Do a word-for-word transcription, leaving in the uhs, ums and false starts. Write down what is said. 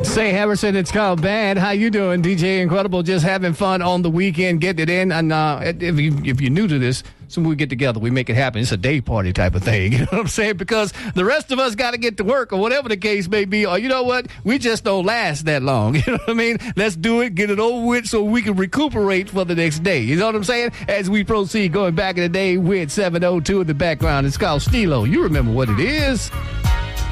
Say, Harrison, it's called Bad. How you doing, D J Incredible? Just having fun on the weekend, getting it in. And uh, if, you, if you're new to this, so when we get together, we make it happen. It's a day party type of thing. You know what I'm saying? Because the rest of us got to get to work or whatever the case may be. Or you know what? We just don't last that long. You know what I mean? Let's do it, get it over with so we can recuperate for the next day. You know what I'm saying? As we proceed, going back in the day with seven oh two in the background. It's called Stilo. You remember what it is.